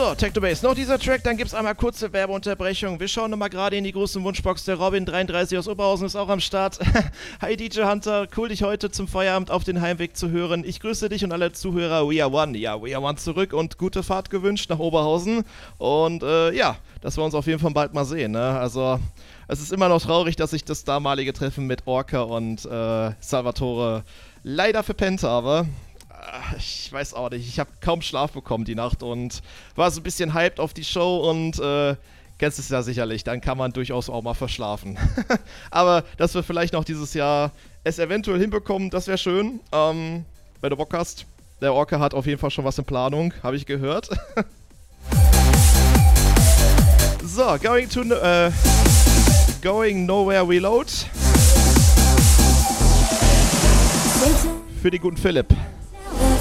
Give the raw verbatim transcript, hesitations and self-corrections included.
So, Tech to Base. Noch dieser Track, dann gibt's einmal kurze Werbeunterbrechung. Wir schauen nochmal gerade in die großen Wunschbox. Der Robin dreiunddreißig aus Oberhausen ist auch am Start. Hi D J Hunter, cool dich heute zum Feierabend auf den Heimweg zu hören. Ich grüße dich und alle Zuhörer. We are one. Ja, we are one zurück und gute Fahrt gewünscht nach Oberhausen. Und äh, ja, dass wir uns auf jeden Fall bald mal sehen. Ne? Also, es ist immer noch traurig, dass ich das damalige Treffen mit Orca und äh, Salvatore leider verpennt habe. Ich weiß auch nicht, ich habe kaum Schlaf bekommen die Nacht und war so ein bisschen hyped auf die Show und äh, kennst es ja sicherlich, dann kann man durchaus auch mal verschlafen. Aber dass wir vielleicht noch dieses Jahr es eventuell hinbekommen, das wäre schön, ähm, wenn du Bock hast. Der Orca hat auf jeden Fall schon was in Planung, habe ich gehört. So, going to, äh, going nowhere reload. Für den guten Philipp.